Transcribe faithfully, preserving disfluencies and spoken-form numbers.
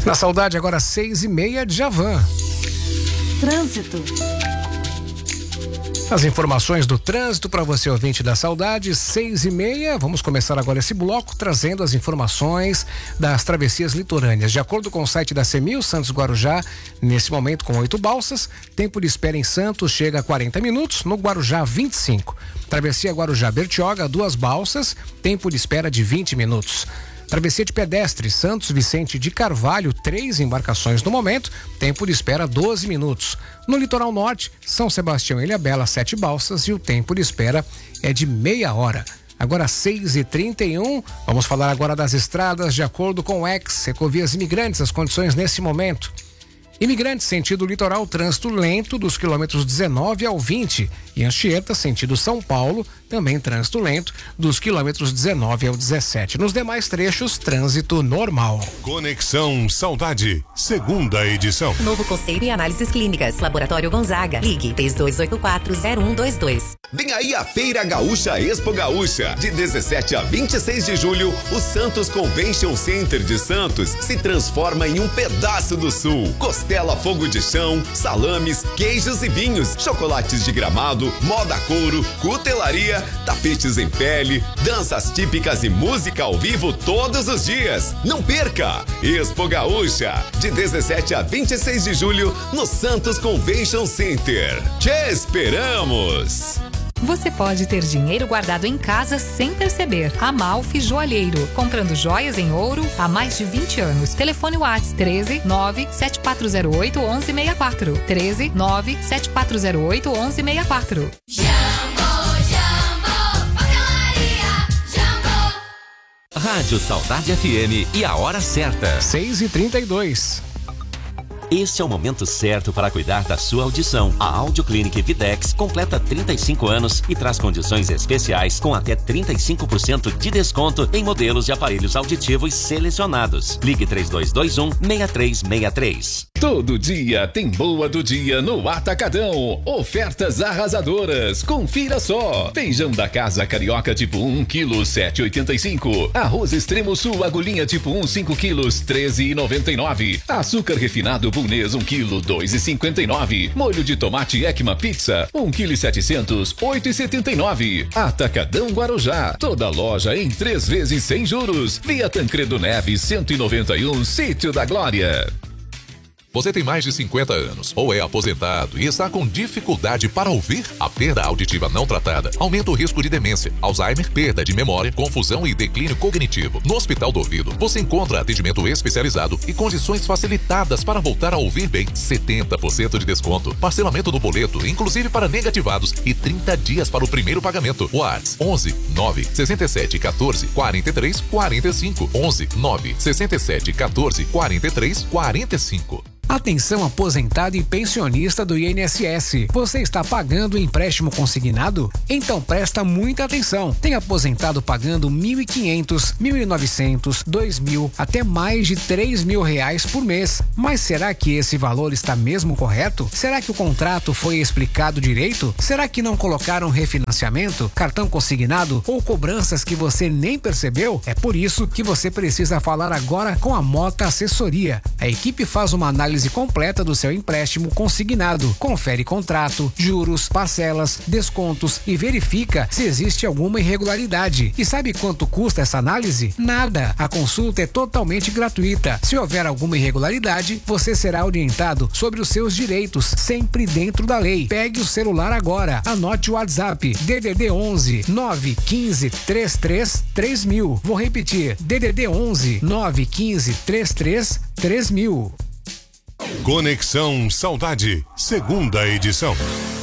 Na Saudade, agora seis e meia, Djavan. Trânsito. As informações do trânsito para você, ouvinte da Saudade, seis e meia. Vamos começar agora esse bloco trazendo as informações das travessias litorâneas. De acordo com o site da CEMIL, Santos Guarujá, nesse momento com oito balsas, tempo de espera em Santos chega a quarenta minutos, no Guarujá vinte e cinco. Travessia Guarujá-Bertioga, duas balsas, tempo de espera de vinte minutos. Travessia de pedestre Santos Vicente de Carvalho, três embarcações no momento, tempo de espera doze minutos. No litoral norte, São Sebastião e Ilhabela, sete balsas e o tempo de espera é de meia hora. Agora seis e trinta e um, vamos falar agora das estradas de acordo com o Ex, Ecovias Imigrantes, as condições nesse momento. Imigrantes, sentido litoral, trânsito lento dos quilômetros dezenove ao vinte. E Anchieta, sentido São Paulo, também trânsito lento dos quilômetros dezenove ao dezessete. Nos demais trechos, trânsito normal. Conexão Saudade, segunda edição. Novo conceito e análises clínicas. Laboratório Gonzaga. Ligue três dois oito quatro zero um dois dois. Vem aí a Feira Gaúcha Expo Gaúcha. De dezessete a vinte e seis de julho, o Santos Convention Center de Santos se transforma em um pedaço do sul. Costela, fogo de chão, salames, queijos e vinhos, chocolates de Gramado, moda couro, cutelaria, tapetes em pele, danças típicas e música ao vivo todos os dias. Não perca! Expo Gaúcha, de dezessete a vinte e seis de julho, no Santos Convention Center. Te esperamos! Você pode ter dinheiro guardado em casa sem perceber. Amalfi Joalheiro, comprando joias em ouro há mais de vinte anos. Telefone WhatsApp treze nove sete quatro zero oito onze seis quatro. treze nove sete quatro zero oito onze seis quatro. Rádio Saudade F M e a hora certa. seis e trinta e dois. Este é o momento certo para cuidar da sua audição. A Audioclinic Videx completa trinta e cinco anos e traz condições especiais com até trinta e cinco por cento de desconto em modelos de aparelhos auditivos selecionados. Ligue três dois dois um seis três seis três. Todo dia tem boa do dia no Atacadão. Ofertas arrasadoras. Confira só. Feijão da casa carioca tipo um quilo, sete e oitenta e cinco. Arroz extremo sul agulhinha tipo um, cinco quilos, treze e noventa e nove. Açúcar refinado Bunês um quilo, dois e cinquenta e nove. Molho de tomate Ekma Pizza, um quilo e setecentos, oito e setenta e nove. Atacadão Guarujá. Toda loja em três vezes sem juros. Via Tancredo Neves cento e noventa e um, Sítio da Glória. Você tem mais de cinquenta anos ou é aposentado e está com dificuldade para ouvir? A perda auditiva não tratada aumenta o risco de demência, Alzheimer, perda de memória, confusão e declínio cognitivo. No Hospital do Ouvido, você encontra atendimento especializado e condições facilitadas para voltar a ouvir bem. setenta por cento de desconto, parcelamento no boleto, inclusive para negativados, e trinta dias para o primeiro pagamento. WhatsApp onze nove sessenta e sete quatorze quarenta e três quarenta e cinco. onze nove sessenta e sete quatorze quarenta e três quarenta e cinco. Atenção aposentado e pensionista do I N S S. Você está pagando o empréstimo consignado? Então presta muita atenção. Tem aposentado pagando mil e quinhentos, mil e novecentos, dois mil, até mais de três mil reais por mês. Mas será que esse valor está mesmo correto? Será que o contrato foi explicado direito? Será que não colocaram refinanciamento, cartão consignado ou cobranças que você nem percebeu? É por isso que você precisa falar agora com a Mota Assessoria. A equipe faz uma análise completa do seu empréstimo consignado. Confere contrato, juros, parcelas, descontos e verifica se existe alguma irregularidade. E sabe quanto custa essa análise? Nada. A consulta é totalmente gratuita. Se houver alguma irregularidade, você será orientado sobre os seus direitos, sempre dentro da lei. Pegue o celular agora. Anote o WhatsApp D D D onze nove quinze trinta e três três mil. Vou repetir: D D D onze nove quinze trinta e três três mil. Conexão Saudade, segunda edição.